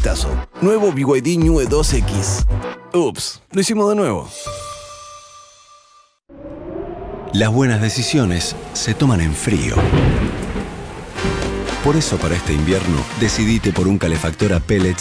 vistazo. Nuevo BYD New E2X. Ups, lo hicimos de nuevo. Las buenas decisiones se toman en frío. Por eso para este invierno, decidite por un calefactor a pellets